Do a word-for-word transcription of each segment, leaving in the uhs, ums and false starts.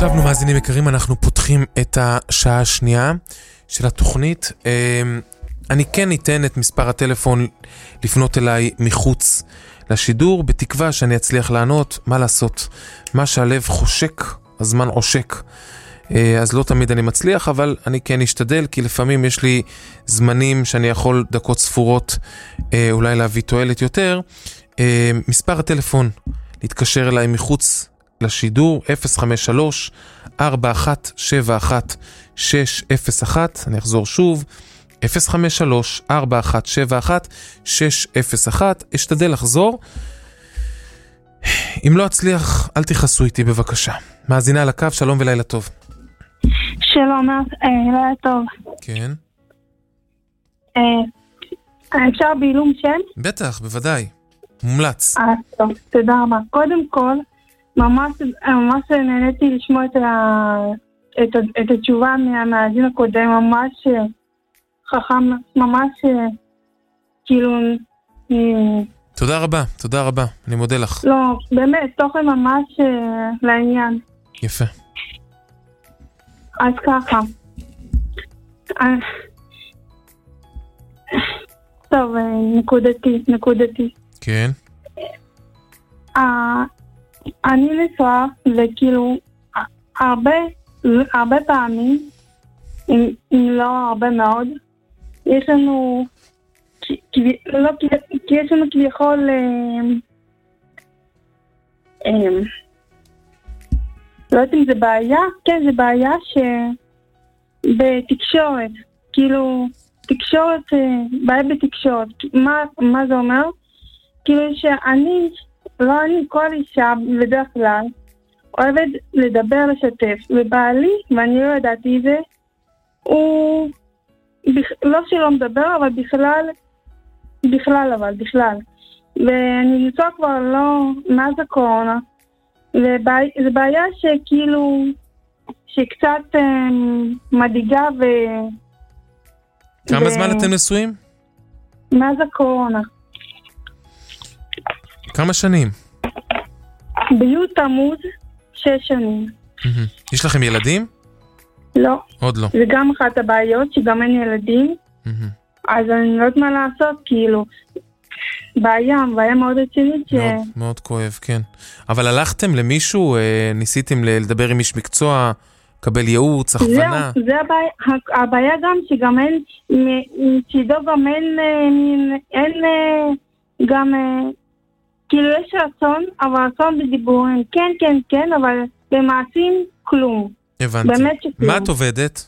שבנו מאזינים יקרים, אנחנו פותחים את השעה השנייה של התוכנית. אני כן ניתן את מספר הטלפון לפנות אליי מחוץ לשידור, בתקווה שאני אצליח לענות. מה לעשות? מה שהלב חושק, הזמן עושק. אז לא תמיד אני מצליח, אבל אני כן אשתדל, כי לפעמים יש לי זמנים שאני יכול דקות ספורות אולי להביא תועלת יותר. מספר הטלפון להתקשר אליי מחוץ לשידור אפס חמש שלוש ארבע אחת שבע אחת שש אפס אחת. אני אחזור שוב, אפס חמש שלוש ארבע אחת שבע אחת שש אפס אחת. אשתדל לחזור. אם לא אצליח, אל תכעסו איתי בבקשה. מאזינה על הקו, שלום ולילה טוב. שלום, לילה טוב. כן. אפשר בעילום שם? בטח, בוודאי. מומלץ. אה, טוב, תודה רבה. קודם כל, ממש, ממש נהניתי לשמוע את, ה, את, את התשובה מהמאזין הקודם, ממש חכם, ממש כאילו... תודה רבה, תודה רבה, אני מודה לך. לא, באמת, תוכן ממש לעניין. יפה. אז ככה. טוב, נקודתי, נקודתי. כן. אני נשואה, וכאילו, הרבה, הרבה פעמים, אם לא הרבה מאוד, יש לנו, לא, כי יש לנו כביכול, לא יודעת אם זה בעיה, כן, זה בעיה שבתקשורת, כאילו, תקשורת, בעיה בתקשורת, מה, מה זה אומר? כאילו שאני, לא אני, כל אישה בדרך כלל, אוהבת לדבר, לשתף, ובעלי, ואני לא ידעתי את זה, הוא, לא שלא מדבר, אבל בכלל, בכלל אבל, בכלל. ואני נמצא כבר לא, מאז הקורונה, וזו בעיה שכאילו, שקצת אה, מדאיגה ו... כמה ו... זמן אתם נשואים? מאז הקורונה. כמה שנים? ביולי תמוז, שש שנים. יש לכם ילדים? לא. עוד לא. זה גם אחת הבעיות, שגם אין ילדים. אז אני לא יודעת מה לעשות, כאילו, בעיה, בעיה מאוד רצינית ש... מאוד, מאוד כואב, כן. אבל הלכתם למישהו, ניסיתם לדבר עם איש מקצוע, קבל ייעוץ, הכוונה? זהו, זה הבעיה, הבעיה גם שגם אין, מצידו גם אין, אין גם, כאילו יש רצון, אבל רצון בדיבורים, כן, כן, כן, אבל במעשים כלום. הבנתי. באמת שכלום. מה את עובדת?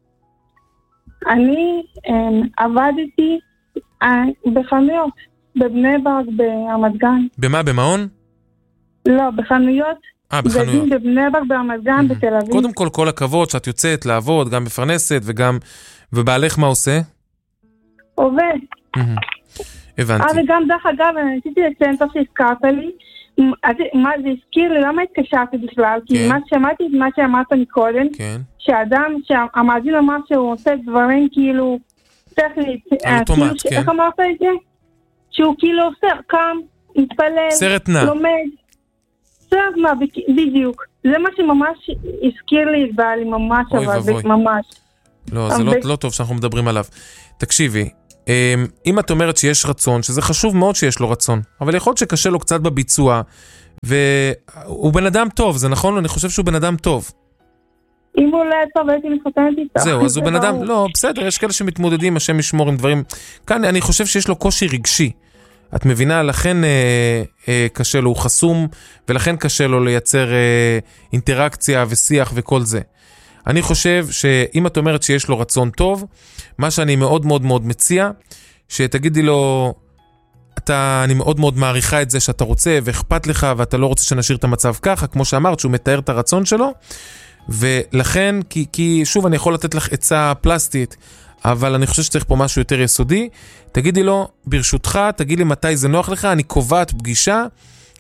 אני עבדתי בחנויות, בבני ברק, ברמת גן. במה, במעון? לא, בחנויות. אה, בחנויות. בבני ברק, ברמת גן, בתל אביב. קודם כל, כל הכבוד שאת יוצאת לעבוד, גם מפרנסת וגם... ובעלך מה עושה? עובד. הבנתי. אה, וגם דרך אגב, אני רציתי לציין טוב שהזכרת לי, מה זה הזכיר לי, למה התקשרתי בכלל? כי מה שמעתי את מה שאמרת מקודם, שאדם, שהמאזין אמר שהוא עושה דברים כאילו, טכנית, אוטומט, כן. איך אמרת את זה? שהוא כאילו עושה, קם, מתפלל, סרט נע. לומד, סרט נע, בדיוק. זה מה שממש הזכיר לי את בעלי, ממש, אבל ממש. לא, זה לא טוב שאנחנו מדברים עליו. תקשיבי, אם את אומרת שיש רצון, שזה חשוב מאוד שיש לו רצון, אבל יכול להיות שקשה לו קצת בביצוע, והוא בן אדם טוב, זה נכון? אני חושב שהוא בן אדם טוב. אם הוא לא טוב, הייתי מתחתנת איתו. זהו, אז הוא בן אדם, לא, בסדר, יש כאלה שמתמודדים, השם ישמור עם דברים, כאן אני חושב שיש לו קושי רגשי, את מבינה, לכן אה, אה, קשה לו, הוא חסום, ולכן קשה לו לייצר אה, אינטראקציה ושיח וכל זה. אני חושב שאם את אומרת שיש לו רצון טוב, מה שאני מאוד מאוד מאוד מציע, שתגידי לו, אתה, אני מאוד מאוד מעריכה את זה שאתה רוצה ואכפת לך, ואתה לא רוצה שנשאיר את המצב ככה, כמו שאמרת, שהוא מתאר את הרצון שלו, ולכן, כי, כי שוב אני יכול לתת לך עצה פלסטית, אבל אני חושב שצריך פה משהו יותר יסודי, תגידי לו, ברשותך, תגיד לי מתי זה נוח לך, אני קובעת פגישה,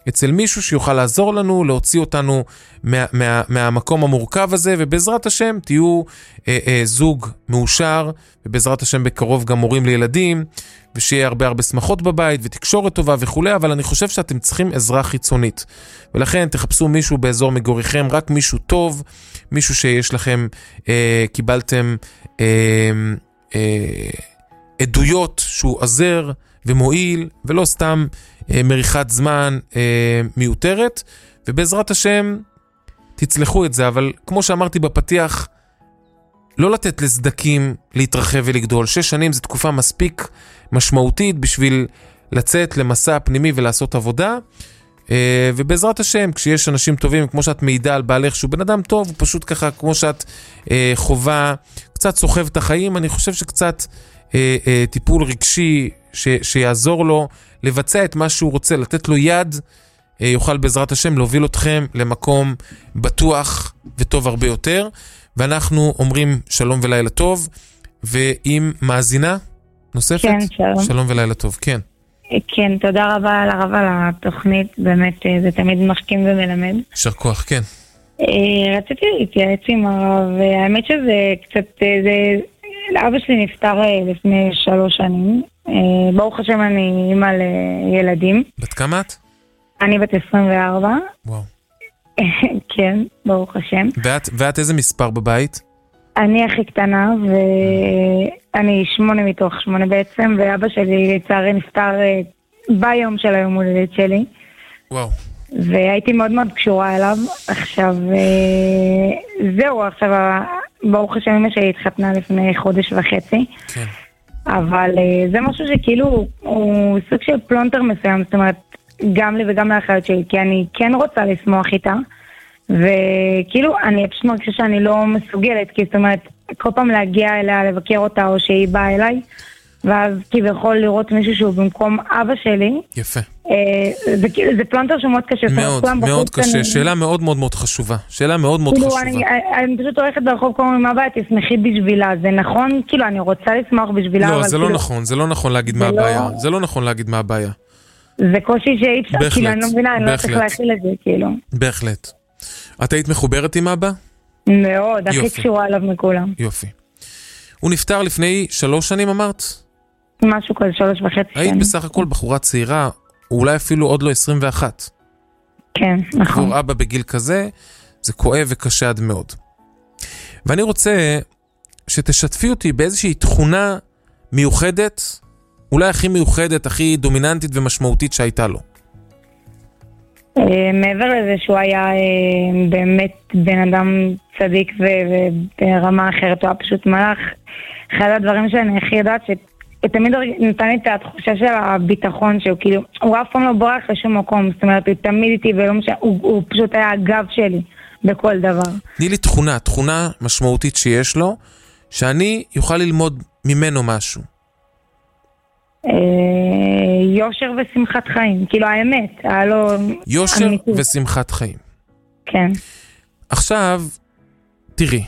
אצל מישהו שיוכל לעזור לנו, להוציא אותנו מה, מה, מהמקום המורכב הזה, ובעזרת השם תהיו אה, אה, זוג מאושר, ובעזרת השם בקרוב גם מורים לילדים, ושיהיה הרבה הרבה שמחות בבית, ותקשורת טובה וכו', אבל אני חושב שאתם צריכים עזרה חיצונית. ולכן תחפשו מישהו באזור מגוריכם, רק מישהו טוב, מישהו שיש לכם, אה, קיבלתם אה, אה, עדויות שהוא עזר ומועיל, ולא סתם אה, מריחת זמן אה, מיותרת, ובעזרת השם תצלחו את זה, אבל כמו שאמרתי בפתיח, לא לתת לסדקים להתרחב ולגדול. שש שנים זה תקופה מספיק משמעותית בשביל לצאת למסע פנימי ולעשות עבודה, ובעזרת השם, כשיש אנשים טובים, כמו שאת מעידה על בעלך שהוא בן אדם טוב, הוא פשוט ככה, כמו שאת חובה, קצת סוחב את החיים, אני חושב שקצת טיפול רגשי ש, שיעזור לו לבצע את מה שהוא רוצה, לתת לו יד, יוכל בעזרת השם להוביל אתכם למקום בטוח וטוב הרבה יותר. ואנחנו אומרים שלום ולילה טוב, ועם מאזינה נוספת? כן, שלום. שלום ולילה טוב, כן. כן, תודה רבה לרב על התוכנית, באמת זה תמיד מחכים ומלמד. שר כוח, כן. רציתי להתייעץ עם הרב, והאמת שזה קצת, זה, אבא שלי נפטר לפני שלוש שנים, ברוך השם אני אימא לילדים. בת כמה את? אני בת עשרים וארבע. וואו. כן, ברוך השם. ואת, ואת איזה מספר בבית? אני הכי קטנה, ואני שמונה מתוך שמונה בעצם, ואבא שלי לצערי נפטר ביום של היום הולדת שלי. וואו. והייתי מאוד מאוד קשורה אליו. עכשיו, זהו, עכשיו, ברוך השם אמא שלי התחתנה לפני חודש וחצי. כן. אבל זה משהו שכאילו, הוא סוג של פלונטר מסוים, זאת אומרת, גם לי וגם לאחרת שלי, כי אני כן רוצה לשמוח איתה, וכאילו אני פשוט מרגישה שאני לא מסוגלת, כי זאת אומרת, כל פעם להגיע אליה, לבקר אותה, או שהיא באה אליי, ואז כביכול לראות מישהו שהוא במקום אבא שלי. יפה. זה, זה פלונטר שמאוד קשה. מאוד, מאוד קשה. אני... שאלה מאוד מאוד מאוד חשובה. שאלה מאוד מאוד כאילו, חשובה. אני, אני פשוט הולכת ברחוב כל מה הבעיה, תשמחי בשבילה. זה נכון? כאילו, אני רוצה לשמוח בשבילה. לא, זה כאילו... לא נכון. זה לא נכון להגיד מה לא... הבעיה. זה לא נכון להגיד מה הבעיה. זה קושי שאי אפשר, כאילו, אני לא מבינה, אני לא צריך להכיל את זה, כאילו. בהחלט. את היית מחוברת עם אבא? מאוד, הכי קשורה עליו מכולם. יופי. הוא נפטר לפני שלוש שנים, אמרת? משהו כזה, שלוש וחצי. היית בסך הכל בחורה צעירה, אולי אפילו עוד לא עשרים ואחת. כן, נכון. עבור אבא בגיל כזה, זה כואב וקשה עד מאוד. ואני רוצה שתשתפי אותי באיזושהי תכונה מיוחדת, אולי הכי מיוחדת, הכי דומיננטית ומשמעותית שהייתה לו. מעבר לזה שהוא היה באמת בן אדם צדיק וברמה אחרת, הוא היה פשוט מלאך. אחד הדברים שאני הכי יודעת שתמיד נתן לי את התחושה של הביטחון, שהוא כאילו, הוא אף פעם לא ברח לשום מקום, זאת אומרת, הוא תמיד איתי ולא משנה, הוא, הוא פשוט היה הגב שלי בכל דבר. תני לי תכונה, תכונה משמעותית שיש לו, שאני יוכל ללמוד ממנו משהו. יושר ושמחת חיים, כאילו האמת, הלא... יושר ושמחת חיים. כן. עכשיו, תראי,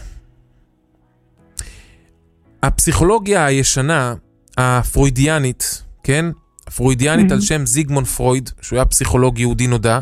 הפסיכולוגיה הישנה, הפרוידיאנית, כן? הפרוידיאנית על שם זיגמונד פרויד, שהוא היה פסיכולוג יהודי נודע,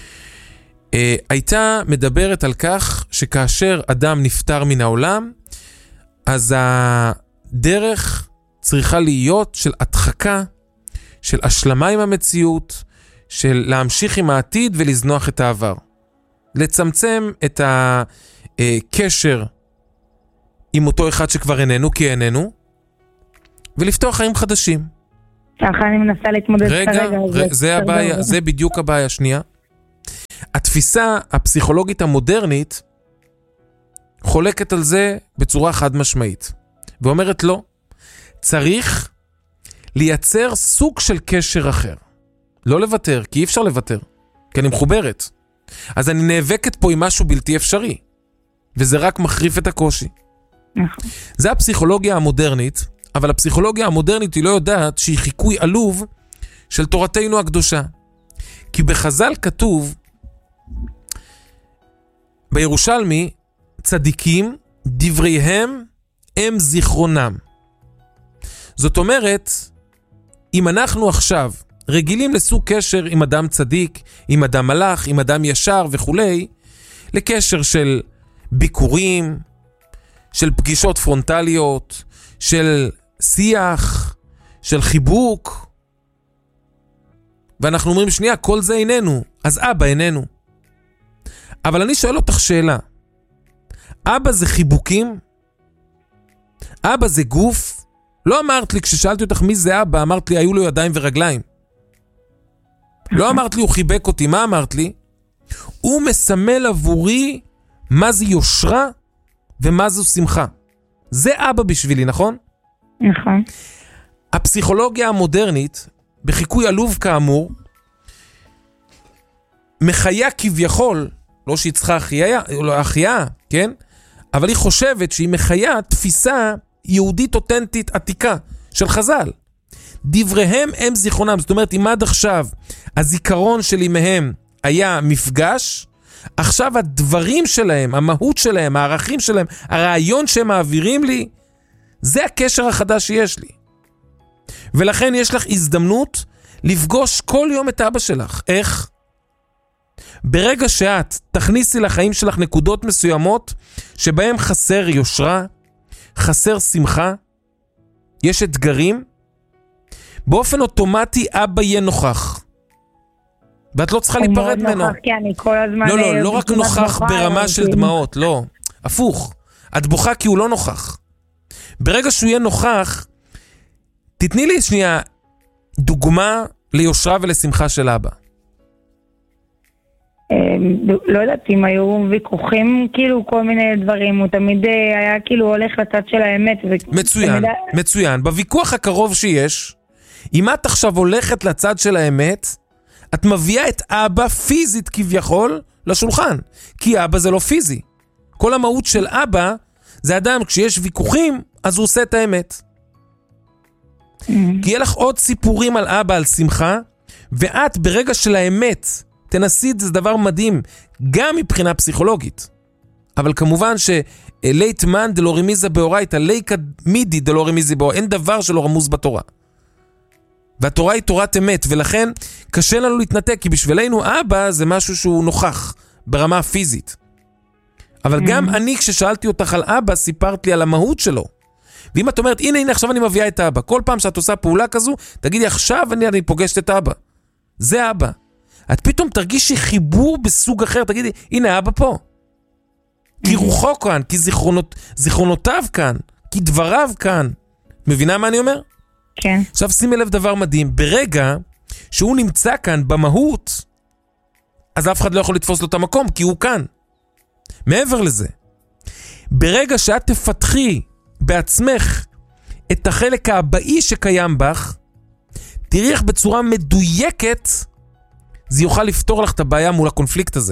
הייתה מדברת על כך שכאשר אדם נפטר מן העולם, אז הדרך צריכה להיות של הדחקה, של השלמה עם המציאות, של להמשיך עם העתיד ולזנוח את העבר. לצמצם את הקשר עם אותו אחד שכבר איננו, כי איננו, ולפתוח חיים חדשים. ככה אני מנסה להתמודד רגע, כרגע. רגע, זה הבעיה, זה בדיוק הבעיה השנייה. התפיסה הפסיכולוגית המודרנית חולקת על זה בצורה חד משמעית. ואומרת לא, צריך לייצר סוג של קשר אחר. לא לוותר, כי אי אפשר לוותר. כי אני מחוברת. אז אני נאבקת פה עם משהו בלתי אפשרי. וזה רק מחריף את הקושי. נכון. זה הפסיכולוגיה המודרנית, אבל הפסיכולוגיה המודרנית היא לא יודעת שהיא חיקוי עלוב של תורתנו הקדושה. כי בחז"ל כתוב, בירושלמי, צדיקים, דבריהם הם זיכרונם. זאת אומרת, אם אנחנו עכשיו רגילים לסוג קשר עם אדם צדיק, עם אדם מלאך, עם אדם ישר וכולי, לקשר של ביקורים, של פגישות פרונטליות, של שיח, של חיבוק. ואנחנו אומרים, שנייה, כל זה איננו, אז אבא איננו. אבל אני שואל אותך שאלה, אבא זה חיבוקים? אבא זה גוף? לא אמרת לי, כששאלתי אותך מי זה אבא, אמרת לי, היו לו ידיים ורגליים. לא אמרת לי, הוא חיבק אותי, מה אמרת לי? הוא מסמל עבורי מה זה יושרה ומה זו שמחה. זה אבא בשבילי, נכון? נכון. הפסיכולוגיה המודרנית, בחיקוי עלוב כאמור, מחיה כביכול, לא שהיא צריכה החייאה, לא החייאה, כן? אבל היא חושבת שהיא מחיה תפיסה יהודית אותנטית עתיקה של חז"ל. דבריהם הם זיכרונם, זאת אומרת, אם עד עכשיו הזיכרון שלי מהם היה מפגש, עכשיו הדברים שלהם, המהות שלהם, הערכים שלהם, הרעיון שהם מעבירים לי, זה הקשר החדש שיש לי. ולכן יש לך הזדמנות לפגוש כל יום את אבא שלך. איך? ברגע שאת תכניסי לחיים שלך נקודות מסוימות שבהם חסר יושרה, חסר שמחה, יש אתגרים, באופן אוטומטי אבא יהיה נוכח. ואת לא צריכה להיפרד ממנו. נוכח, כי אני כל הזמן... לא, לא, לא רק נוכח ברמה של דמעות, לא. הפוך. את בוכה כי הוא לא נוכח. ברגע שהוא יהיה נוכח, תתני לי שנייה דוגמה ליושרה ולשמחה של אבא. לא יודעת אם היו ויכוחים, כאילו כל מיני דברים, הוא תמיד היה כאילו הולך לצד של האמת. מצוין, מצוין. בוויכוח הקרוב שיש, אם את עכשיו הולכת לצד של האמת, את מביאה את אבא פיזית כביכול לשולחן, כי אבא זה לא פיזי. כל המהות של אבא זה אדם, כשיש ויכוחים, אז הוא עושה את האמת. כי יהיה לך עוד סיפורים על אבא, על שמחה, ואת ברגע של האמת, תנסי את זה, דבר מדהים, גם מבחינה פסיכולוגית. אבל כמובן שלית מן דלא רמיזה באורייתא, ליקא מידי דלא רמיזה באורייתא, אין דבר שלא רמוז בתורה. והתורה היא תורת אמת, ולכן קשה לנו להתנתק, כי בשבילנו אבא זה משהו שהוא נוכח, ברמה הפיזית. אבל גם אני, כששאלתי אותך על אבא, סיפרת לי על המהות שלו. ואם את אומרת, הנה, הנה, עכשיו אני מביאה את אבא. כל פעם שאת עושה פעולה כזו, תגידי, עכשיו אני, אני פוגשת את אבא. זה אבא. את פתאום תרגישי חיבור בסוג אחר, תגידי, הנה, אבא פה. כי רוחו כאן, כי זיכרונות, זיכרונותיו כאן, כי דבריו כאן. מבינה מה אני אומר? כן. עכשיו שימי לב דבר מדהים, ברגע שהוא נמצא כאן במהות, אז אף אחד לא יכול לתפוס לו את המקום, כי הוא כאן. מעבר לזה, ברגע שאת תפתחי בעצמך את החלק האבאי שקיים בך, תראי איך בצורה מדויקת זה יוכל לפתור לך את הבעיה מול הקונפליקט הזה.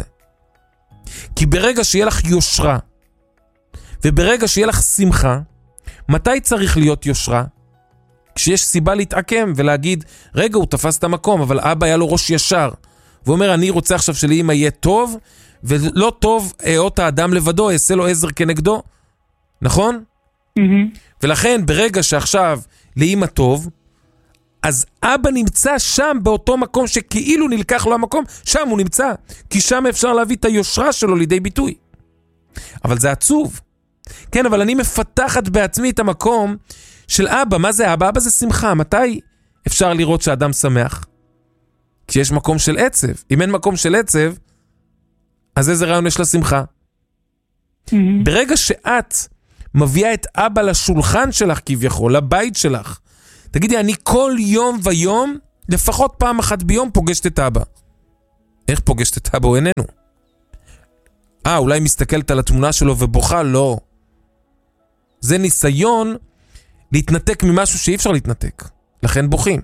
כי ברגע שיהיה לך יושרה, וברגע שיהיה לך שמחה, מתי צריך להיות יושרה? כשיש סיבה להתעקם ולהגיד, רגע, הוא תפס את המקום, אבל אבא היה לו ראש ישר. והוא אומר, אני רוצה עכשיו שלאמא יהיה טוב, ולא טוב, האות האדם לבדו, יעשה לו עזר כנגדו. נכון? Mm-hmm. ולכן, ברגע שעכשיו לאמא טוב, אז אבא נמצא שם באותו מקום שכאילו נלקח לו המקום, שם הוא נמצא. כי שם אפשר להביא את היושרה שלו לידי ביטוי. אבל זה עצוב. כן, אבל אני מפתחת בעצמי את המקום של אבא. מה זה אבא? אבא זה שמחה. מתי אפשר לראות שאדם שמח? כשיש מקום של עצב. אם אין מקום של עצב, אז איזה רעיון יש לשמחה? Mm-hmm. ברגע שאת מביאה את אבא לשולחן שלך כביכול, לבית שלך, תגידי, אני כל יום ויום, לפחות פעם אחת ביום פוגשת את אבא. איך פוגשת את אבא? הוא איננו. אה, אולי מסתכלת על התמונה שלו ובוכה? לא. זה ניסיון להתנתק ממשהו שאי אפשר להתנתק. לכן בוכים.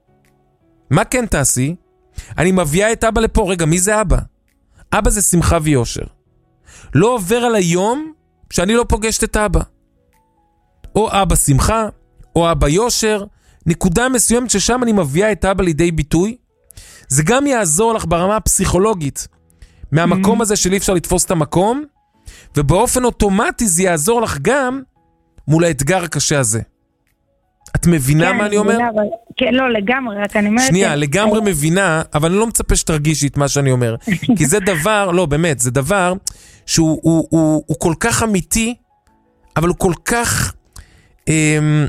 מה כן תעשי? אני מביאה את אבא לפה. רגע, מי זה אבא? אבא זה שמחה ויושר. לא עובר על היום שאני לא פוגשת את אבא. או אבא שמחה, או אבא יושר, נקודה מסוימת ששם אני מביאה את אבא לידי ביטוי. זה גם יעזור לך ברמה הפסיכולוגית, מהמקום הזה שלי אפשר לתפוס את המקום, ובאופן אוטומטי זה יעזור לך גם מול האתגר הקשה הזה. את מבינה כן, מה אני אומר? מבינה, אבל, כן, לא, לגמרי, רק אני אומרת... שנייה, לגמרי מבינה, אבל אני לא מצפה שתרגישי את מה שאני אומר. כי זה דבר, לא, באמת, זה דבר שהוא הוא, הוא, הוא כל כך אמיתי, אבל הוא כל כך אמ,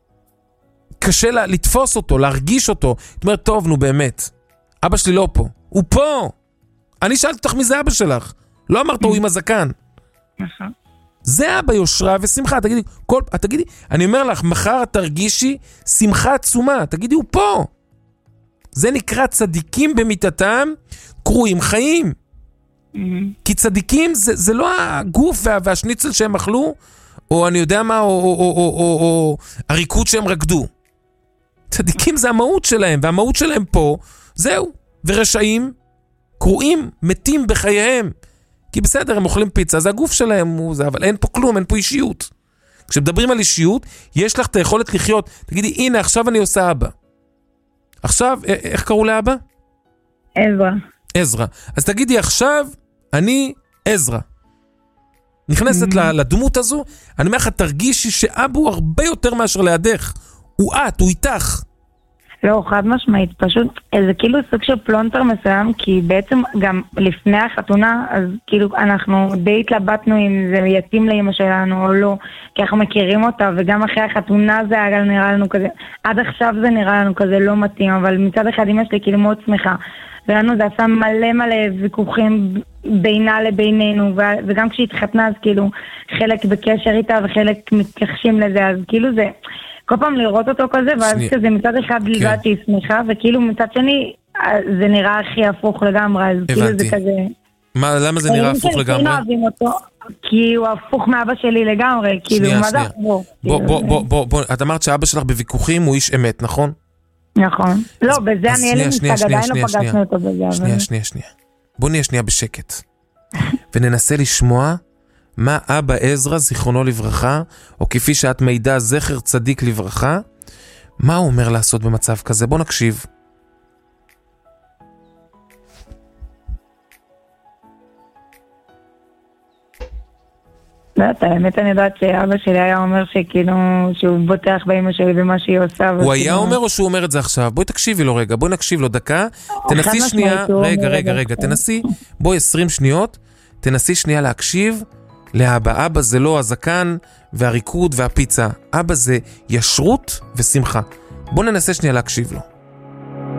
קשה לה, לתפוס אותו, להרגיש אותו. זאת אומרת, טוב, נו באמת, אבא שלי לא פה. הוא פה! אני שאלתי אותך מי זה אבא שלך. לא אמרת הוא עם הזקן. נכון. זה אבא יושרה ושמחה. תגידי, כל, תגידי, אני אומר לך, מחר תרגישי שמחה עצומה. תגידי, הוא פה. זה נקרא צדיקים במיטתם, קרויים חיים. Mm-hmm. כי צדיקים זה, זה לא הגוף וה, והשניצל שהם אכלו, או אני יודע מה, או, או, או, או, או, או הריקוד שהם רקדו. צדיקים זה המהות שלהם, והמהות שלהם פה, זהו. ורשעים, קרויים, מתים בחייהם. כי בסדר, הם אוכלים פיצה, זה הגוף שלהם, הוא זה, אבל אין פה כלום, אין פה אישיות. כשמדברים על אישיות, יש לך את היכולת לחיות. תגידי, הנה, עכשיו אני עושה אבא. עכשיו, איך קראו לאבא? עזרא. עזרא. אז תגידי, עכשיו אני עזרא. נכנסת mm-hmm. לדמות הזו, אני אומר לך, תרגישי שאבא הוא הרבה יותר מאשר לידך. הוא את, הוא איתך. לא, חד משמעית, פשוט זה כאילו סוג של פלונטר מסוים, כי בעצם גם לפני החתונה, אז כאילו אנחנו די התלבטנו אם זה יתאים לאמא שלנו או לא, כי אנחנו מכירים אותה, וגם אחרי החתונה זה היה נראה לנו כזה, עד עכשיו זה נראה לנו כזה לא מתאים, אבל מצד אחד אמא שלי כאילו מאוד שמחה, ולנו זה עשה מלא מלא ויכוחים בינה לבינינו, וגם כשהתחתנה אז כאילו חלק בקשר איתה וחלק מתייחשים לזה, אז כאילו זה... כל פעם לראות אותו כזה, ואז כזה מצד אחד לבד שהיא שמחה, וכאילו מצד שני, זה נראה הכי הפוך לגמרי, אז כאילו זה כזה... מה, למה זה נראה הפוך לגמרי? כי הוא הפוך מאבא שלי לגמרי, כאילו, מה זה הפוך? בוא, בוא, בוא, בוא, את אמרת שאבא שלך בוויכוחים הוא איש אמת, נכון? נכון. לא, בזה אני אלה מצד, עדיין לא פגשנו אותו בזה. שנייה, שנייה, שנייה. בוא נהיה שנייה בשקט. וננסה לשמוע מה אבא עזרא, זיכרונו לברכה, או כפי שאת מידע זכר צדיק לברכה, מה הוא אומר לעשות במצב כזה? בוא נקשיב. לא, האמת אני יודעת שאבא שלי היה אומר שכאילו, שהוא בוטח באמא שלי במה שהיא עושה. הוא היה אומר או שהוא אומר את זה עכשיו? בואי תקשיבי לו רגע, בואי נקשיב לו דקה, תנסי שנייה, רגע, רגע, רגע, תנסי, בואי עשרים שניות, תנסי שנייה להקשיב, לאבא. אבא זה לא הזקן והריקוד והפיצה. אבא זה ישרות ושמחה. בוא ננסה שנייה להקשיב לו.